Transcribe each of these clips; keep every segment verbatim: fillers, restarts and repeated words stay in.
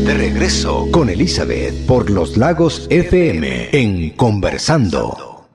De regreso con Elizabeth por Los Lagos F M en Conversando.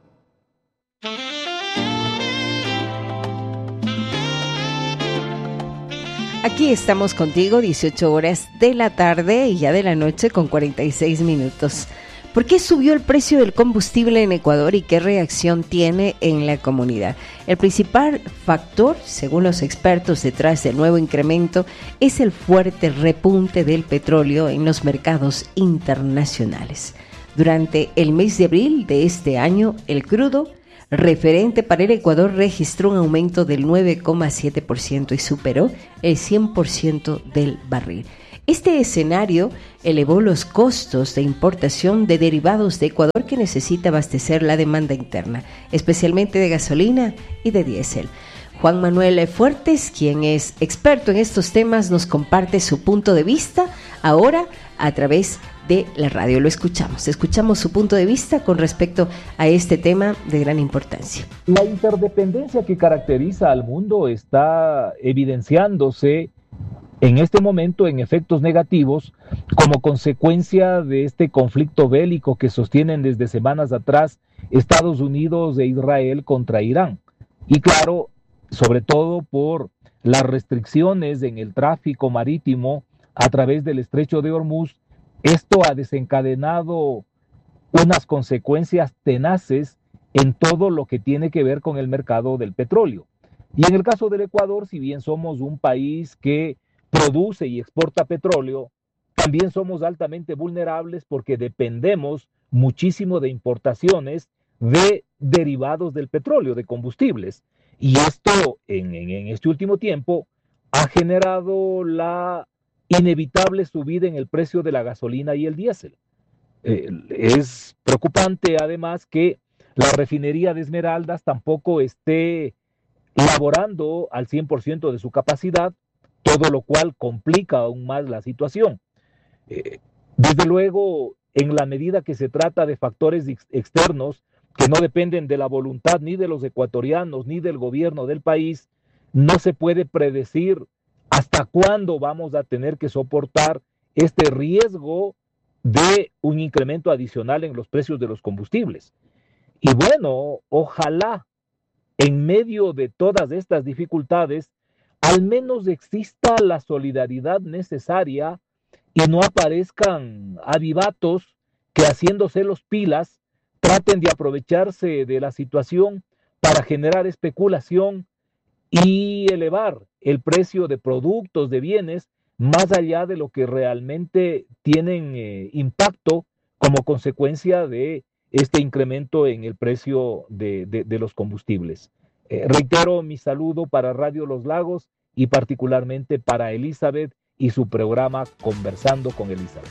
Aquí estamos contigo, dieciocho horas de la tarde y ya de la noche con cuarenta y seis minutos. ¿Por qué subió el precio del combustible en Ecuador y qué reacción tiene en la comunidad? El principal factor, según los expertos detrás del nuevo incremento, es el fuerte repunte del petróleo en los mercados internacionales. Durante el mes de abril de este año, el crudo referente para el Ecuador registró un aumento del nueve coma siete por ciento y superó el cien por ciento del barril. Este escenario elevó los costos de importación de derivados de Ecuador que necesita abastecer la demanda interna, especialmente de gasolina y de diésel. Juan Manuel Fuertes, quien es experto en estos temas, nos comparte su punto de vista ahora a través de la radio. Lo escuchamos, escuchamos su punto de vista con respecto a este tema de gran importancia. La interdependencia que caracteriza al mundo está evidenciándose en este momento en efectos negativos como consecuencia de este conflicto bélico que sostienen desde semanas atrás Estados Unidos e Israel contra Irán. Y claro, sobre todo por las restricciones en el tráfico marítimo a través del Estrecho de Hormuz, esto ha desencadenado unas consecuencias tenaces en todo lo que tiene que ver con el mercado del petróleo. Y en el caso del Ecuador, si bien somos un país que produce y exporta petróleo, también somos altamente vulnerables porque dependemos muchísimo de importaciones de derivados del petróleo, de combustibles. Y esto, en, en, en este último tiempo, ha generado la inevitable subida en el precio de la gasolina y el diésel. Eh, es preocupante, además, que la refinería de Esmeraldas tampoco esté laborando al cien por ciento de su capacidad, todo lo cual complica aún más la situación. Eh, desde luego, en la medida que se trata de factores ex- externos que no dependen de la voluntad ni de los ecuatorianos ni del gobierno del país, no se puede predecir hasta cuándo vamos a tener que soportar este riesgo de un incremento adicional en los precios de los combustibles. Y bueno, ojalá en medio de todas estas dificultades al menos exista la solidaridad necesaria y no aparezcan avivatos que, haciéndose los pilas, traten de aprovecharse de la situación para generar especulación y elevar el precio de productos, de bienes, más allá de lo que realmente tienen eh, impacto como consecuencia de este incremento en el precio de, de, de los combustibles. Eh, reitero mi saludo para Radio Los Lagos y particularmente para Elizabeth y su programa Conversando con Elizabeth.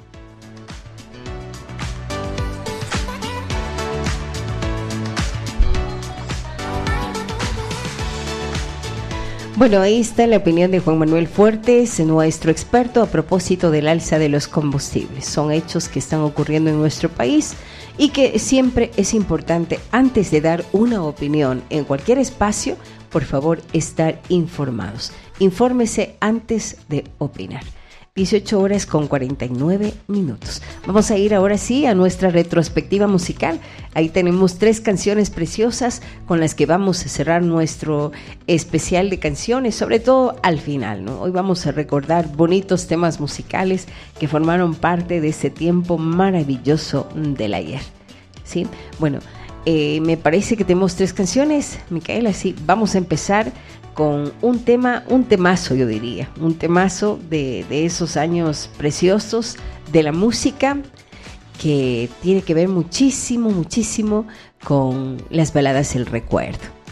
Bueno, ahí está la opinión de Juan Manuel Fuertes, nuestro experto a propósito del alza de los combustibles. Son hechos que están ocurriendo en nuestro país y que siempre es importante, antes de dar una opinión en cualquier espacio, por favor, estar informados. Infórmese antes de opinar. dieciocho horas con cuarenta y nueve minutos. Vamos a ir ahora sí a nuestra retrospectiva musical. Ahí tenemos tres canciones preciosas con las que vamos a cerrar nuestro especial de canciones, sobre todo al final, ¿no? Hoy vamos a recordar bonitos temas musicales que formaron parte de ese tiempo maravilloso del ayer, ¿sí? Bueno, eh, me parece que tenemos tres canciones, Micaela, sí. Vamos a empezar con un tema, un temazo yo diría, un temazo de, de esos años preciosos de la música que tiene que ver muchísimo, muchísimo con las baladas del recuerdo.